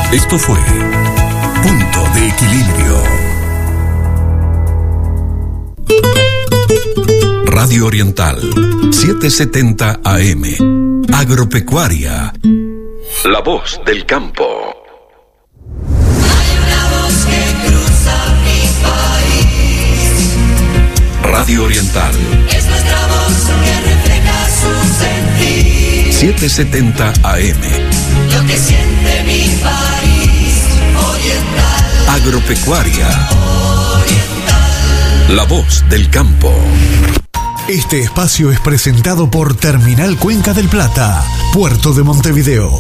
Esto fue Punto de Equilibrio. Radio Oriental, 770 AM. Agropecuaria. La voz del campo. Hay una voz que cruza mi país. Radio Oriental. Es nuestra voz que refleja su sentir. 770 AM. Lo que siente mi país. Oriental. Agropecuaria. Oriental. La voz del campo. Este espacio es presentado por Terminal Cuenca del Plata, Puerto de Montevideo.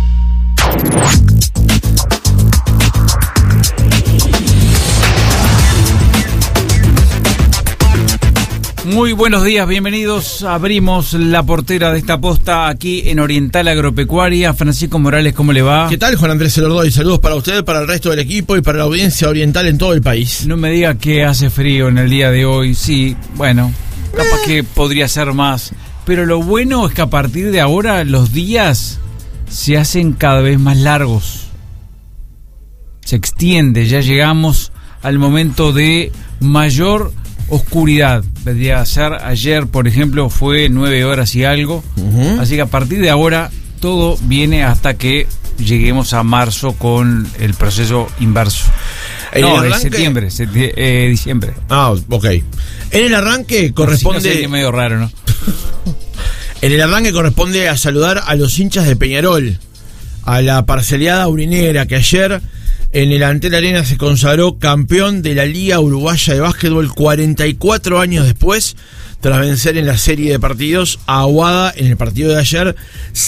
Muy buenos días, bienvenidos. Abrimos la portera de esta posta aquí en Oriental Agropecuaria. Francisco Morales, ¿cómo le va? ¿Qué tal, Juan Andrés Elordoy? Saludos para usted, para el resto del equipo y para la audiencia oriental en todo el país. No me diga que hace frío en el día de hoy. Sí, bueno, capaz que podría ser más. Pero lo bueno es que a partir de ahora los días se hacen cada vez más largos. Se extiende, ya llegamos al momento de mayor oscuridad. Vendría a ser ayer, por ejemplo, fue 9 horas y algo. Así que a partir de ahora todo viene hasta que lleguemos a marzo con el proceso inverso. No, de septiembre, diciembre. Ah, ok. En el arranque corresponde... No sé, que medio raro, ¿no? En el arranque corresponde a saludar a los hinchas de Peñarol, a la parceliada urinera que ayer en el Antel Arena se consagró campeón de la Liga Uruguaya de Básquetbol 44 años después, tras vencer en la serie de partidos a Aguada en el partido de ayer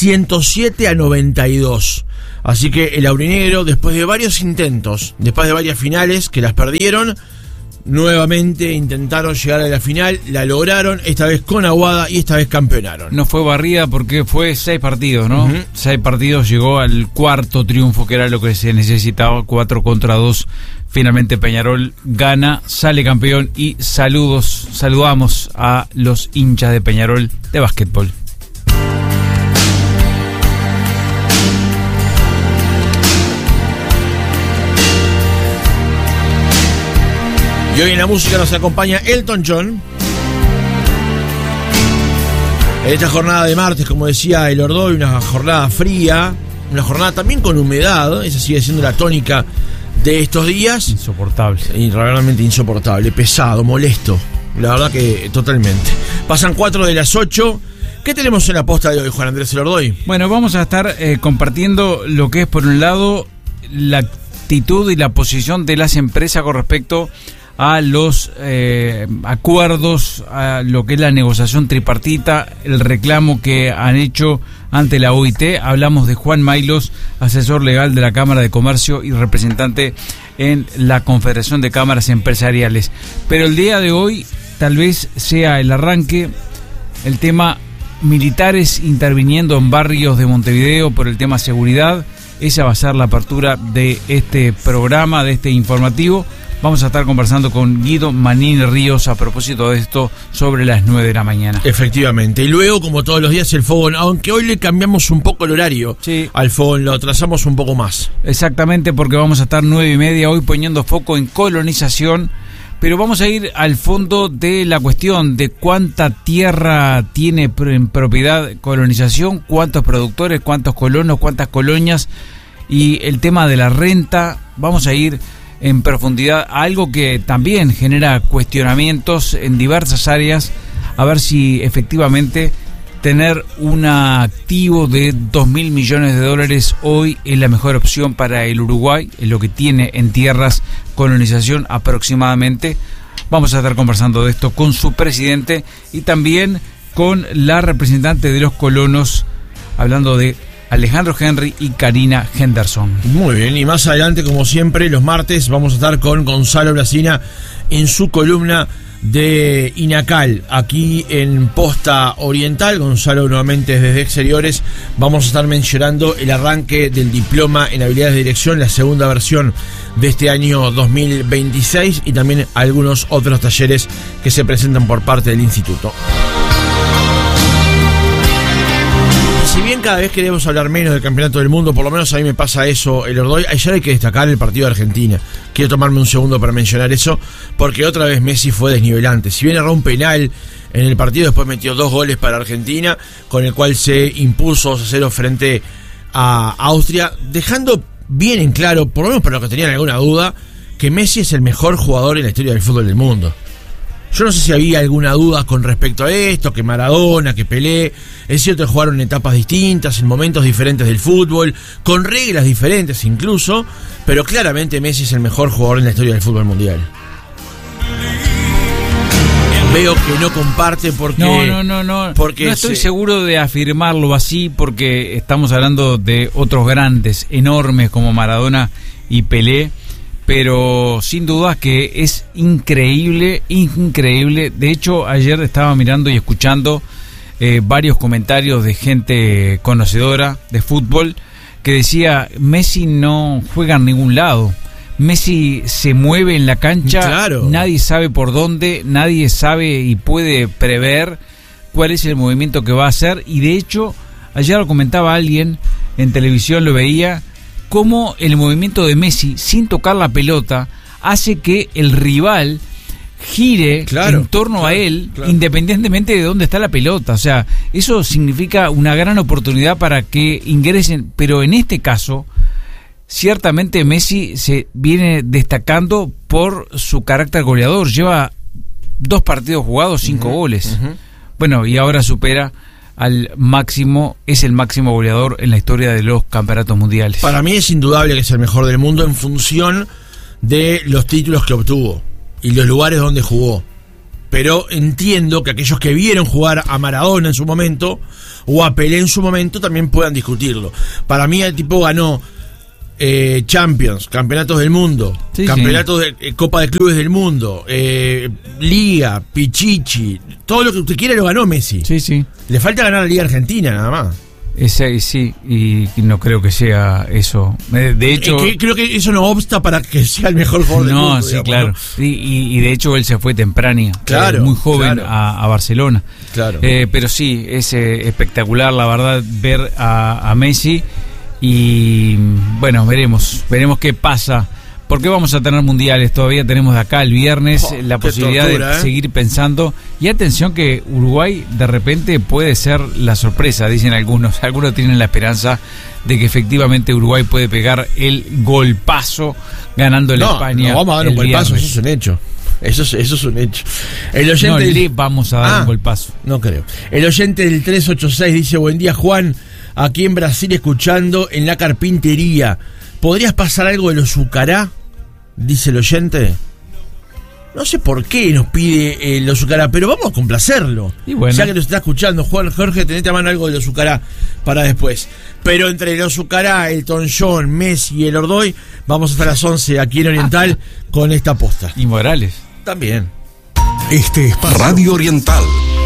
107-92. Así que el aurinegro, después de varios intentos, después de varias finales que las perdieron, nuevamente intentaron llegar a la final, la lograron, esta vez con Aguada y esta vez campeonaron. No fue barrida porque fue 6 partidos, ¿no? 6 partidos, llegó al cuarto triunfo, que era lo que se necesitaba, 4-2. Finalmente Peñarol gana, sale campeón y saludamos a los hinchas de Peñarol de básquetbol. Y hoy en la música nos acompaña Elton John. En esta jornada de martes, como decía Elordoy, una jornada fría, una jornada también con humedad, esa sigue siendo la tónica de estos días. Insoportable. Y realmente insoportable, pesado, molesto. La verdad que totalmente. Pasan 4 de las 8. ¿Qué tenemos en la posta de hoy, Juan Andrés Elordoy? Bueno, vamos a estar compartiendo lo que es, por un lado, la actitud y la posición de las empresas con respecto a los acuerdos, a lo que es la negociación tripartita, el reclamo que han hecho ante la OIT. Hablamos de Juan Maylos, asesor legal de la Cámara de Comercio y representante en la Confederación de Cámaras Empresariales. Pero el día de hoy tal vez sea el arranque, el tema militares interviniendo en barrios de Montevideo por el tema seguridad. Esa va a ser la apertura de este programa, de este informativo. Vamos a estar conversando con Guido Manini Ríos a propósito de esto sobre las 9 de la mañana. Efectivamente. Y luego, como todos los días, el fogón, aunque hoy le cambiamos un poco el horario al fogón, lo atrasamos un poco más. Exactamente, porque vamos a estar 9:30 hoy poniendo foco en colonización, pero vamos a ir al fondo de la cuestión de cuánta tierra tiene en propiedad colonización, cuántos productores, cuántos colonos, cuántas colonias y el tema de la renta. Vamos a ir en profundidad a algo que también genera cuestionamientos en diversas áreas, a ver si efectivamente tener un activo de 2.000 millones de dólares hoy es la mejor opción para el Uruguay, es lo que tiene en tierras colonización aproximadamente. Vamos a estar conversando de esto con su presidente y también con la representante de los colonos, hablando de Alejandro Henry y Karina Henderson. Muy bien, y más adelante, como siempre, los martes vamos a estar con Gonzalo Blasina en su columna de INACAL, aquí en Posta Oriental. Gonzalo nuevamente desde Exteriores. Vamos a estar mencionando el arranque del diploma en habilidades de dirección, la segunda versión de este año 2026, y también algunos otros talleres que se presentan por parte del instituto. Si bien bien cada vez queremos hablar menos del campeonato del mundo, por lo menos a mí me pasa eso, el Ordoy. Ayer hay que destacar el partido de Argentina. Quiero tomarme un segundo para mencionar eso, porque otra vez Messi fue desnivelante. Si bien erró un penal en el partido, después metió 2 goles para Argentina, con el cual se impuso 2-0 frente a Austria, dejando bien en claro, por lo menos para los que tenían alguna duda, que Messi es el mejor jugador en la historia del fútbol del mundo. Yo no sé si había alguna duda con respecto a esto, que Maradona, que Pelé. Es cierto que jugaron en etapas distintas, en momentos diferentes del fútbol, con reglas diferentes incluso, pero claramente Messi es el mejor jugador en la historia del fútbol mundial. Veo que no comparte porque... No. Porque no estoy seguro de afirmarlo así, porque estamos hablando de otros grandes, enormes como Maradona y Pelé. Pero sin duda que es increíble. De hecho, ayer estaba mirando y escuchando varios comentarios de gente conocedora de fútbol que decía, Messi no juega en ningún lado. Messi se mueve en la cancha, claro. Nadie sabe por dónde, nadie sabe y puede prever cuál es el movimiento que va a hacer. Y de hecho, ayer lo comentaba alguien en televisión, lo veía, cómo el movimiento de Messi, sin tocar la pelota, hace que el rival gire en torno a él, independientemente de dónde está la pelota. O sea, eso significa una gran oportunidad para que ingresen, pero en este caso, ciertamente Messi se viene destacando por su carácter goleador. Lleva 2 partidos jugados, 5 goles. Bueno, y ahora supera al máximo, es el máximo goleador en la historia de los campeonatos mundiales. Para mí es indudable que es el mejor del mundo en función de los títulos que obtuvo y los lugares donde jugó. Pero entiendo que aquellos que vieron jugar a Maradona en su momento o a Pelé en su momento también puedan discutirlo. Para mí el tipo ganó Champions, campeonatos del mundo, campeonatos de Copa de Clubes del mundo, Liga, Pichichi, todo lo que usted quiera lo ganó Messi. Sí. Le falta ganar la Liga Argentina nada más. Sí, y no creo que sea eso. De hecho, creo que eso no obsta para que sea el mejor jugador del mundo. Sí, claro. ¿No? Y de hecho él se fue temprano, muy joven a Barcelona. Claro. Pero sí, es espectacular, la verdad, ver a Messi. Y bueno, veremos qué pasa, porque vamos a tener mundiales. Todavía tenemos de acá el viernes la posibilidad de seguir pensando. Y atención que Uruguay de repente puede ser la sorpresa, dicen algunos tienen la esperanza de que efectivamente Uruguay puede pegar el golpazo ganando en España. No, vamos a dar un golpazo, eso es un hecho. Eso es un hecho. El oyente le vamos a dar un golpazo. No creo. El oyente del 386 dice, buen día Juan, aquí en Brasil escuchando en la carpintería. ¿Podrías pasar algo de los Zucará? Dice el oyente. No sé por qué nos pide los Zucará, pero vamos a complacerlo. Y bueno, ya que nos está escuchando, Jorge, tenete a mano algo de los Zucará para después. Pero entre los Zucará, el Tonchón, Messi y el Ordoy, vamos hasta las 11 aquí en Oriental con esta posta. Y Morales. También. Este es Radio Oriental,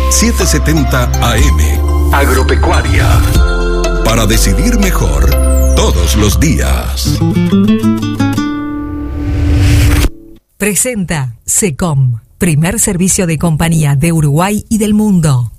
770 AM. Agropecuaria. Para decidir mejor todos los días. Presenta SECOM, primer servicio de compañía de Uruguay y del mundo.